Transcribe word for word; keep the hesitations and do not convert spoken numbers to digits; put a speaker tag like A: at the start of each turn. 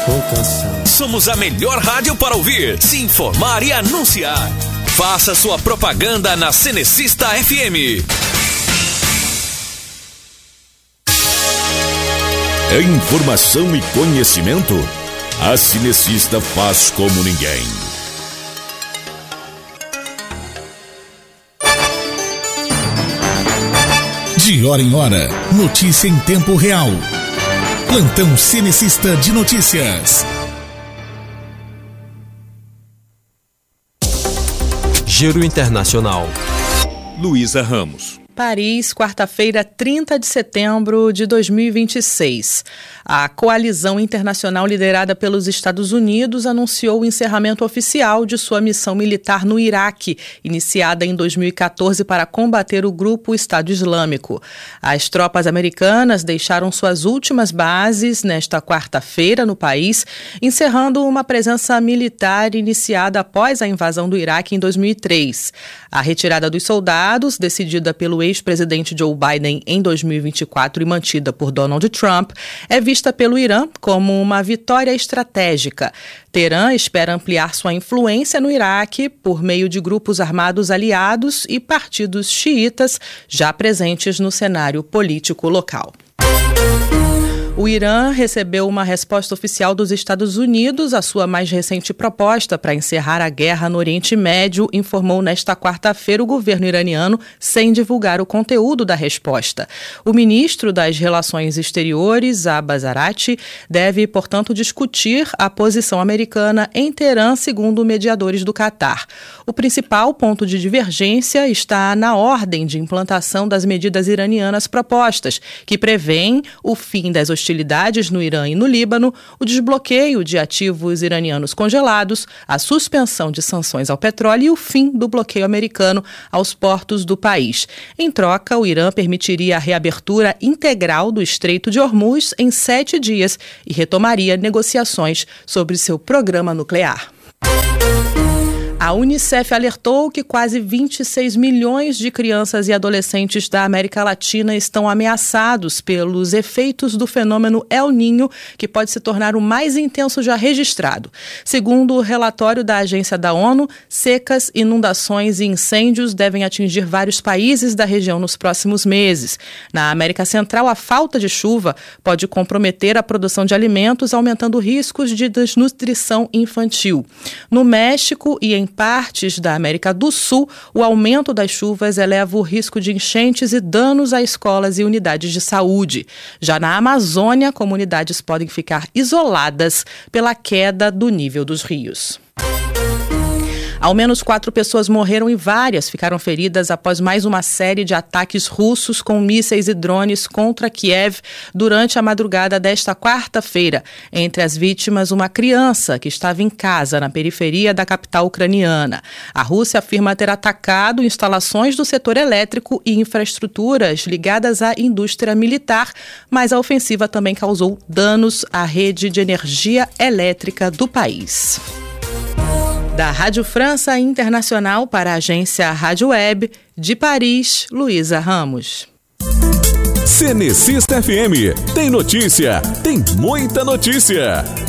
A: Somos a melhor rádio para ouvir, se informar e anunciar. Faça sua propaganda na Cenecista F M.
B: É informação e conhecimento? A Cenecista faz como ninguém.
C: De hora em hora, notícia em tempo real. Plantão Cenecista de Notícias.
D: Giro Internacional.
E: Luísa Ramos.
F: Paris, quarta-feira, trinta de setembro de dois mil e vinte e seis. A coalizão internacional liderada pelos Estados Unidos anunciou o encerramento oficial de sua missão militar no Iraque, iniciada em dois mil e catorze para combater o grupo Estado Islâmico. As tropas americanas deixaram suas últimas bases nesta quarta-feira no país, encerrando uma presença militar iniciada após a invasão do Iraque em dois mil e três. A retirada dos soldados, decidida pelo ex-presidente Joe Biden em dois mil e vinte e quatro e mantida por Donald Trump, é vista pelo Irã como uma vitória estratégica. Teherã espera ampliar sua influência no Iraque por meio de grupos armados aliados e partidos xiitas já presentes no cenário político local. O Irã recebeu uma resposta oficial dos Estados Unidos à sua mais recente proposta para encerrar a guerra no Oriente Médio, informou nesta quarta-feira o governo iraniano, sem divulgar o conteúdo da resposta. O ministro das Relações Exteriores, Abbas Araghchi, deve, portanto, discutir a posição americana em Teherã, segundo mediadores do Catar. O principal ponto de divergência está na ordem de implantação das medidas iranianas propostas, que prevêem o fim das hostilidades hostilidades no Irã e no Líbano, o desbloqueio de ativos iranianos congelados, a suspensão de sanções ao petróleo e o fim do bloqueio americano aos portos do país. Em troca, o Irã permitiria a reabertura integral do Estreito de Hormuz em sete dias e retomaria negociações sobre seu programa nuclear. A Unicef alertou que quase vinte e seis milhões de crianças e adolescentes da América Latina estão ameaçados pelos efeitos do fenômeno El Niño, que pode se tornar o mais intenso já registrado. Segundo o relatório da Agência da ONU, secas, inundações e incêndios devem atingir vários países da região nos próximos meses. Na América Central, a falta de chuva pode comprometer a produção de alimentos, aumentando riscos de desnutrição infantil. No México e em partes da América do Sul, o aumento das chuvas eleva o risco de enchentes e danos a escolas e unidades de saúde. Já na Amazônia, comunidades podem ficar isoladas pela queda do nível dos rios. Ao menos quatro pessoas morreram e várias ficaram feridas após mais uma série de ataques russos com mísseis e drones contra Kiev durante a madrugada desta quarta-feira. Entre as vítimas, uma criança que estava em casa na periferia da capital ucraniana. A Rússia afirma ter atacado instalações do setor elétrico e infraestruturas ligadas à indústria militar, mas a ofensiva também causou danos à rede de energia elétrica do país. Da Rádio França Internacional para a agência Rádio Web, de Paris, Luísa Ramos.
E: Cenecista F M. Tem notícia, tem muita notícia.